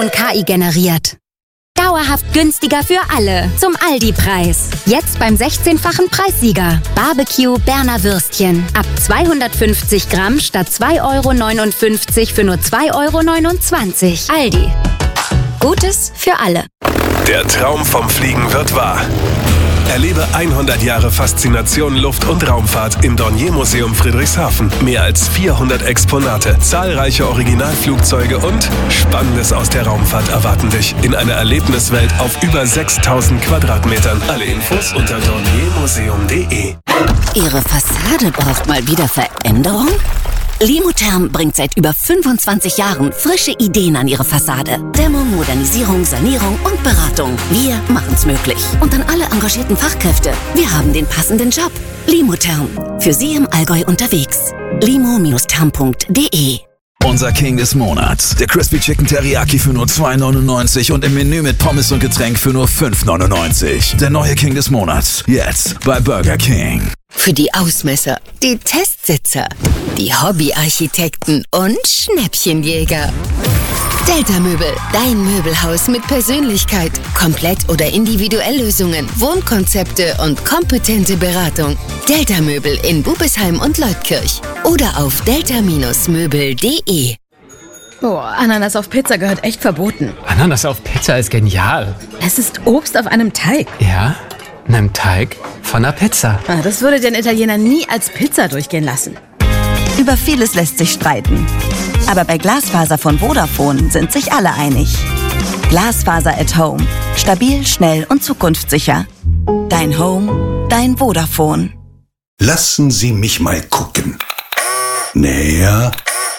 Ton KI generiert. Dauerhaft günstiger für alle. Zum Aldi-Preis. Jetzt beim 16-fachen Preissieger. Barbecue Berner Würstchen. Ab 250 Gramm statt 2,59 € für nur 2,29 €. Aldi. Gutes für alle. Der Traum vom Fliegen wird wahr. Erlebe 100 Jahre Faszination Luft- und Raumfahrt im Dornier-Museum Friedrichshafen. Mehr als 400 Exponate, zahlreiche Originalflugzeuge und Spannendes aus der Raumfahrt erwarten dich in einer Erlebniswelt auf über 6000 Quadratmetern. Alle Infos unter dorniermuseum.de. Ihre Fassade braucht mal wieder Veränderung? Limotherm bringt seit über 25 Jahren frische Ideen an Ihre Fassade. Dämmung, Modernisierung, Sanierung und Beratung. Wir machen's möglich. Und an alle engagierten Fachkräfte. Wir haben den passenden Job. Limotherm. Für Sie im Allgäu unterwegs. limo-therm.de. Unser King des Monats. Der Crispy Chicken Teriyaki für nur 2,99 und im Menü mit Pommes und Getränk für nur 5,99. Der neue King des Monats. Jetzt bei Burger King. Für die Ausmesser, die Testsitzer, die Hobbyarchitekten und Schnäppchenjäger. Delta Möbel, dein Möbelhaus mit Persönlichkeit. Komplett- oder Individuelllösungen, Wohnkonzepte und kompetente Beratung. Delta Möbel in Bubesheim und Leutkirch. Oder auf delta-möbel.de. Boah, Ananas auf Pizza gehört echt verboten. Ananas auf Pizza ist genial. Es ist Obst auf einem Teig. Ja, einem Teig von einer Pizza. Das würde den Italiener nie als Pizza durchgehen lassen. Über vieles lässt sich streiten. Aber bei Glasfaser von Vodafone sind sich alle einig. Glasfaser at Home. Stabil, schnell und zukunftssicher. Dein Home, dein Vodafone. Lassen Sie mich mal gucken. Näher.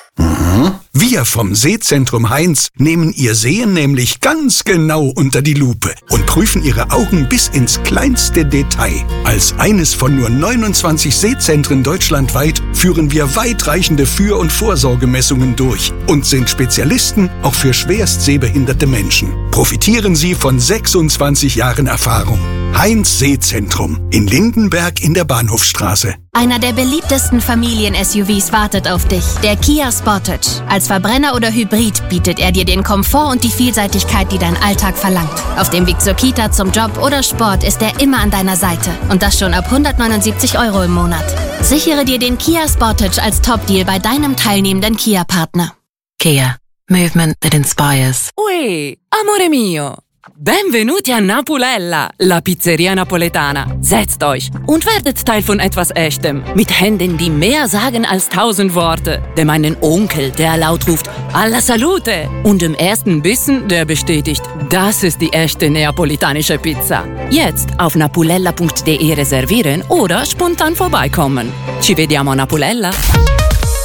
Wir vom Sehzentrum Heinz nehmen Ihr Sehen nämlich ganz genau unter die Lupe und prüfen Ihre Augen bis ins kleinste Detail. Als eines von nur 29 Sehzentren deutschlandweit führen wir weitreichende Für- und Vorsorgemessungen durch und sind Spezialisten auch für schwerst sehbehinderte Menschen. Profitieren Sie von 26 Jahren Erfahrung. Heinz Sehzentrum in Lindenberg in der Bahnhofstraße. Einer der beliebtesten Familien-SUVs wartet auf dich. Der Kia Sportage. Als Verbrenner oder Hybrid bietet er dir den Komfort und die Vielseitigkeit, die dein Alltag verlangt. Auf dem Weg zur Kita, zum Job oder Sport ist er immer an deiner Seite. Und das schon ab 179 € im Monat. Sichere dir den Kia Sportage als Top-Deal bei deinem teilnehmenden Kia-Partner. Kia. Movement that inspires. Ui, amore mio. Benvenuti a Napulella, la Pizzeria Napoletana. Setzt euch und werdet Teil von etwas Echtem. Mit Händen, die mehr sagen als 1000 Worte. Dem einen Onkel, der laut ruft, alla salute. Und dem ersten Bissen, der bestätigt, das ist die echte neapolitanische Pizza. Jetzt auf napulella.de reservieren oder spontan vorbeikommen. Ci vediamo a Napulella.